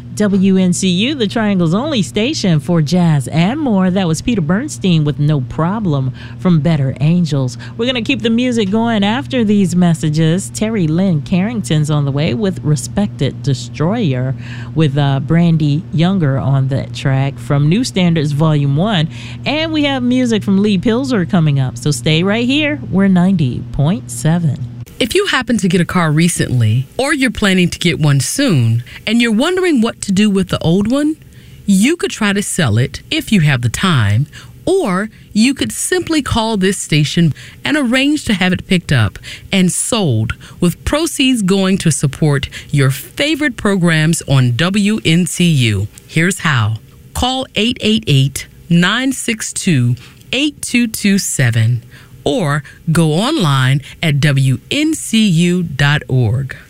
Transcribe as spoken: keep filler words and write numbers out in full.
W N C U, the Triangle's only station for jazz and more. That was Peter Bernstein with No Problem from Better Angels. We're going to keep the music going after these messages. Terry Lynn Carrington's on the way with Respected Destroyer with uh, Brandy Younger on that track from New Standards Volume one. And we have music from Lee Pilzer coming up. So stay right here. We're ninety point seven. If you happen to get a car recently, or you're planning to get one soon, and you're wondering what to do with the old one, you could try to sell it if you have the time, or you could simply call this station and arrange to have it picked up and sold, with proceeds going to support your favorite programs on W N C U. Here's how. Call eight eight eight, nine six two, eight two two seven or go online at W N C U dot org.